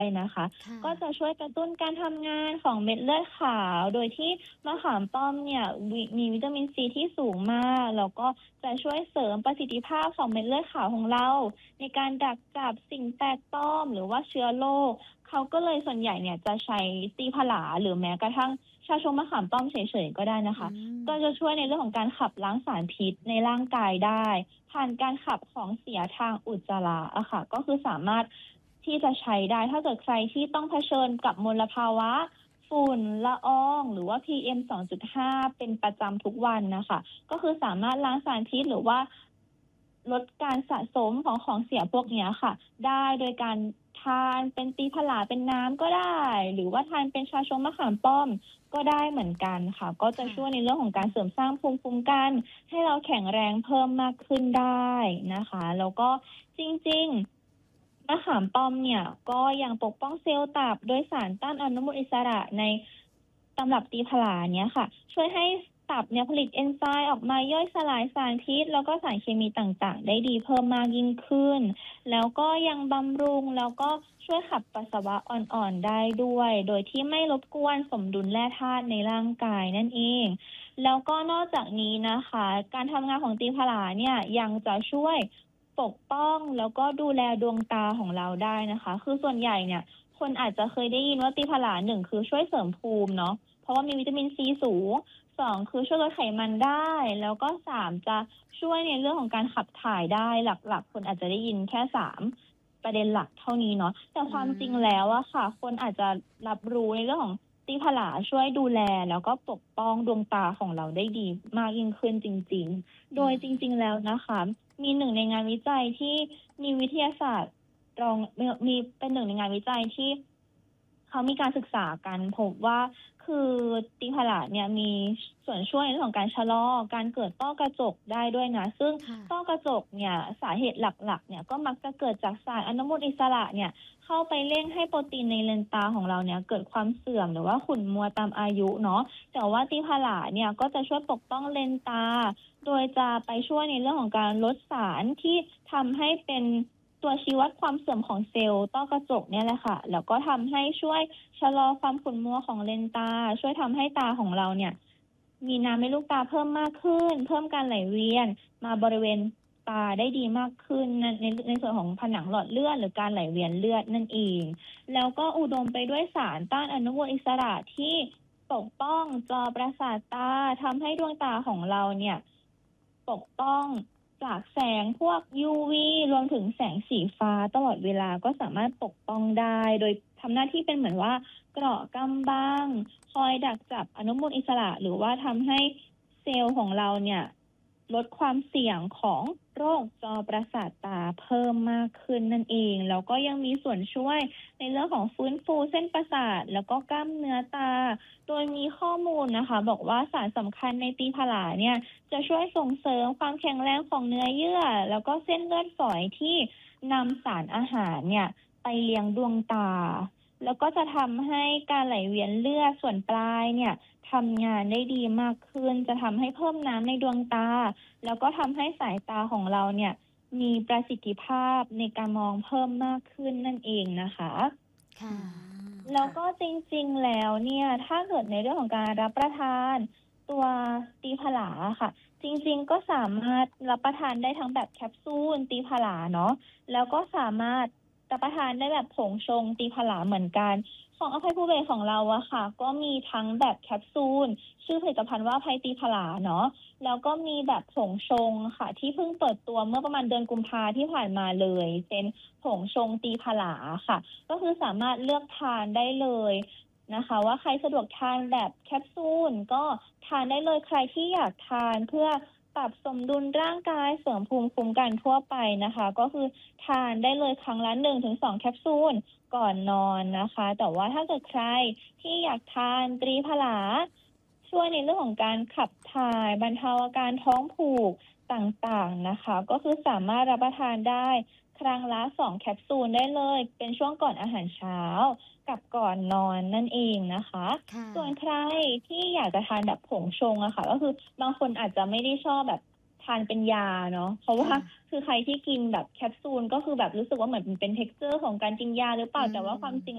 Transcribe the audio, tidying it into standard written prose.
นะคะค่ะก็จะช่วยกระตุ้นการทำงานของเม็ดเลือดขาวโดยที่มะขามป้อมเนี่ยมีวิตามินซีที่สูงมากแล้วก็จะช่วยเสริมประสิทธิภาพของเม็ดเลือดขาวของเราในการดักจับสิ่งแปลกปลอมหรือว่าเชื้อโรคเขาก็เลยส่วนใหญ่เนี่ยจะใช้ตีผลาหรือแม้กระทั่งชาชงมะขามป้อมเฉยๆก็ได้นะอืคะมก็จะช่วยในเรื่องของการขับล้างสารพิษในร่างกายได้ผ่านการขับของเสียทางอุจจาระอะค่ะก็คือสามารถที่จะใช้ได้ถ้าเกิดใครที่ต้องเผชิญกับมลภาวะฝุ่นละอองหรือว่า PM 2.5เป็นประจำทุกวันน่ะค่ะก็คือสามารถล้างสารพิษหรือว่าลดการสะสมของของเสียพวกเนี้ยค่ะได้โดยการทานเป็นตีผลาเป็นน้ำก็ได้หรือว่าทานเป็นชาชงมะขามป้อมก็ได้เหมือนกันค่ะก็จะค่ะช่วยในเรื่องของการเสริมสร้างภูมิคุ้มกันให้เราแข็งแรงเพิ่มมากขึ้นได้นะคะแล้วก็จริงๆมะขามป้อมเนี่ยก็ยังปกป้องเซลล์ตับโดยสารต้านอนุมูลอิสระในตำรับตีผลาเนี้ยค่ะช่วยให้ตับเนี่ยผลิตเอนไซม์ออกมาย่อยสลายสารพิษแล้วก็สารเคมีต่างๆได้ดีเพิ่มมากยิ่งขึ้น แล้วก็ยังบำรุงแล้วก็ช่วยขับปัสสาวะอ่อนๆได้ด้วยโดยที่ไม่รบกวนสมดุลแร่ธาตุในร่างกายนั่นเองแล้วก็นอกจากนี้นะคะการทำงานของตีผลาเนี่ยยังจะช่วยปกป้องแล้วก็ดูแลดวงตาของเราได้นะคะคือส่วนใหญ่เนี่ยคนอาจจะเคยได้ยินว่าตีผลาหนึ่งคือช่วยเสริมภูมิเนาะเพราะว่ามีวิตามินซีสูงสองคือช่วยลดไขมันได้แล้วก็สามจะช่วยในเรื่องของการขับถ่ายได้หลักๆคนอาจจะได้ยินแค่3ประเด็นหลักเท่านี้เนาะแต่คอืวามจริงแล้วมอะค่ะคนอาจจะรับรู้ในเรื่องของตีผลาช่วยดูแลแล้วก็ปกป้องดวงตาของเราได้ดีมากยิ่งขึ้นจริงๆโดอืยจริงๆมแล้วนะคะมีหนึ่งในงานวิจัยที่มีวิทยาศาสตร์รองมีเป็นหนึ่งในงานวิจัยที่เขามีการศึกษากันพบว่าคือตีผลาเนี่ยมีส่วนช่วยในเรื่องของการชะลอการเกิดต้อกระจกได้ด้วยนะซึ่งค่ะต้อกระจกเนี่ยสาเหตุหลักๆเนี่ยก็มักจะเกิดจากสารอนุมูลอิสระเนี่ยเข้าไปเร่งให้โปรตีนในเลนส์ตาของเราเนี่ยเกิดความเสื่อมหรือว่าขุ่นมัวตามอายุเนาะแต่ว่าตีผลาเนี่ยก็จะช่วยปกป้องเลนส์ตาโดยจะไปช่วยในเรื่องของการลดสารที่ทำให้เป็นตัวชี้วัดความเสื่อมของเซลล์ต้อกระจกเนี่ยแหละค่ะแล้วก็ทำให้ช่วยชะลอความขุ่นมัวของเลนส์ตาช่วยทำให้ตาของเราเนี่ยมีน้ำในลูกตาเพิ่มมากขึ้นเพิ่มการไหลเวียนมาบริเวณตาได้ดีมากขึ้นในส่วนของผนังหลอดเลือดหรือการไหลเวียนเลือดนั่นเองแล้วก็อุดมไปด้วยสารต้านอนุมูลอิสระที่ปกป้องจอประสาทตาทำให้ดวงตาของเราเนี่ยปกป้องจากแสงพวก UV รวมถึงแสงสีฟ้าตลอดเวลาก็สามารถปกป้องได้โดยทำหน้าที่เป็นเหมือนว่าเกราะกำบังคอยดักจับอนุมูลอิสระหรือว่าทำให้เซลล์ของเราเนี่ยลดความเสี่ยงของโรคจอประสาทตาเพิ่มมากขึ้นนั่นเองแล้วก็ยังมีส่วนช่วยในเรื่องของฟื้นฟูเส้นประสาทแล้วก็กล้ามเนื้อตาโดยมีข้อมูลนะคะบอกว่าสารสำคัญในตีผลาเนี่ย จะช่วยส่งเสริมความแข็งแรงของเนื้อเยื่อแล้วก็เส้นเลือดฝอยที่นำสารอาหารเนี่ยไปเลี้ยงดวงตาแล้วก็จะทำให้การไหลเวียนเลือดส่วนปลายเนี่ยทำงานได้ดีมากขึ้นจะทำให้เพิ่มน้ำในดวงตาแล้วก็ทำให้สายตาของเราเนี่ยมีประสิทธิภาพในการมองเพิ่มมากขึ้นนั่นเองนะคะค่ะแล้วค่ะก็จริงๆแล้วเนี่ยถ้าเกิดในเรื่องของการรับประทานตัวตีผลาอะค่ะจริงๆก็สามารถรับประทานได้ทั้งแบบแคปซูลตีผลาเนาะแล้วก็สามารถรับประทานได้แบบผงชงตีผลาเหมือนกันของอภัยภูเบศรของเราอะค่ะก็มีทั้งแบบแคปซูลชื่อผลิตภัณฑ์ว่าอภัยตีผลาเนาะแล้วก็มีแบบผงชงค่ะที่เพิ่งเปิดตัวเมื่อประมาณเดือนกุมภาที่ผ่านมาเลยเป็นผงชงตีผลาค่ะ ก็คือสามารถเลือกทานได้เลยนะคะว่าใครสะดวกทานแบบแคปซูลก็ทานได้เลยใครที่อยากทานเพื่อปรับสมดุลร่างกายเสริมภูมิคุ้มกันทั่วไปนะคะก็คือทานได้เลยครั้งละ1-2แคปซูลก่อนนอนนะคะแต่ว่าถ้าเกิดใครที่อยากทานตรีผลาช่วยในเรื่องของการขับถ่ายบรรเทาอาการท้องผูกต่างๆนะคะก็คือสามารถรับประทานได้ ครั้งละ2แคปซูลได้เลยเป็นช่วงก่อนอาหารเช้ากับก่อนนอนนั่นเองนะคะค่ะส่วนใครที่อยากจะทานแบบผงชงอะค่ะก็คือบางคนอาจจะไม่ได้ชอบแบบทานเป็นยาเนาะเพราะว่าค่ะคือใครที่กินแบบแคปซูลก็คือแบบรู้สึกว่าเหมือนเป็น texture ของการกินยาหรือเปล่าอืแต่ว่าความจริงม